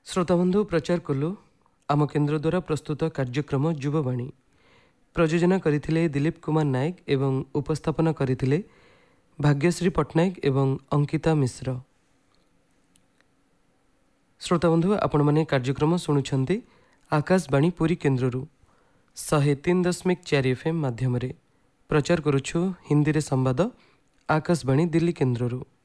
श्रोताबंधु प्रचार कलु आम केन्द्र द्वारा प्रस्तुत कार्यक्रम युववाणी प्रयोजना करथिले दिलीप कुमार नायक एवं उपस्थापन करथिले भाग्यश्री पट्टनायक एवं अंकिता मिश्र। श्रोताबंधु आपण माने कार्यक्रम शुणुछन्ति आकाशवाणी पुरी केन्द्ररू 103.4 FM माध्यम प्रचार करुछु हिंदी रे संवाद आकाशवाणी दिल्ली केन्द्ररू।